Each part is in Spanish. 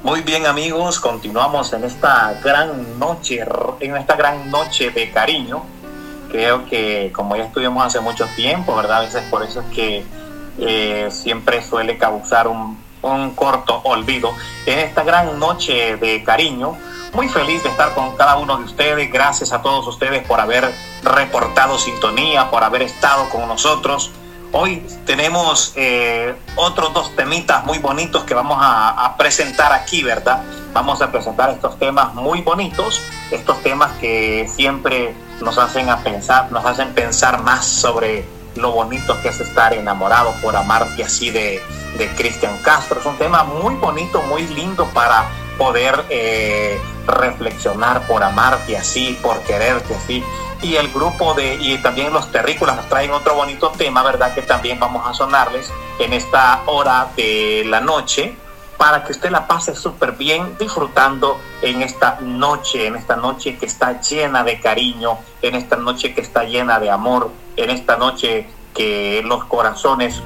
Muy bien, amigos, continuamos en esta gran noche de cariño. Creo que como ya estuvimos hace mucho tiempo, ¿verdad? A veces por eso es que siempre suele causar un corto olvido. En esta gran noche de cariño, muy feliz de estar con cada uno de ustedes. Gracias a todos ustedes por haber reportado sintonía, por haber estado con nosotros. Hoy tenemos otros dos temitas muy bonitos que vamos a presentar aquí, ¿verdad? Vamos a presentar estos temas muy bonitos, estos temas que siempre nos hacen pensar más sobre lo bonito que es estar enamorado por amarte así de Cristian Castro. Es un tema muy bonito, muy lindo para poder reflexionar por amarte así, por quererte así. Y el grupo y también los terrícolas nos traen otro bonito tema, ¿verdad? Que también vamos a sonarles en esta hora de la noche para que usted la pase súper bien disfrutando en esta noche que está llena de cariño, en esta noche que está llena de amor, en esta noche que los corazones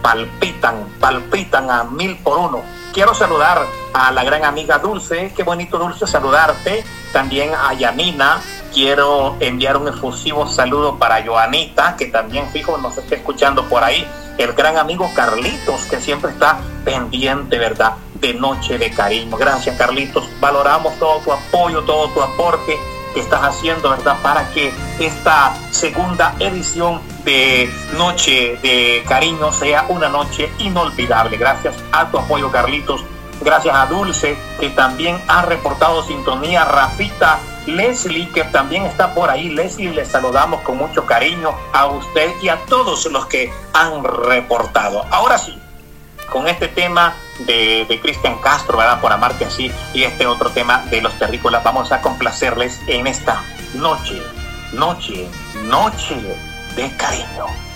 palpitan a 1000 por 1. Quiero saludar a la gran amiga Dulce. Qué bonito, Dulce, saludarte. También a Yanina. Quiero enviar un efusivo saludo para Joanita, que también, fijo, nos está escuchando por ahí. El gran amigo Carlitos, que siempre está pendiente, ¿verdad?, de Noche de Cariño. Gracias, Carlitos. Valoramos todo tu apoyo, todo tu aporte que estás haciendo, ¿verdad?, para que esta segunda edición de Noche de Cariño sea una noche inolvidable. Gracias a tu apoyo, Carlitos. Gracias a Dulce, que también ha reportado sintonía. Rafita, Leslie, que también está por ahí. Leslie, le saludamos con mucho cariño a usted y a todos los que han reportado. Ahora sí, con este tema de Cristian Castro, ¿verdad?, por amarte así, y este otro tema de los terrícolas, vamos a complacerles en esta noche de cariño.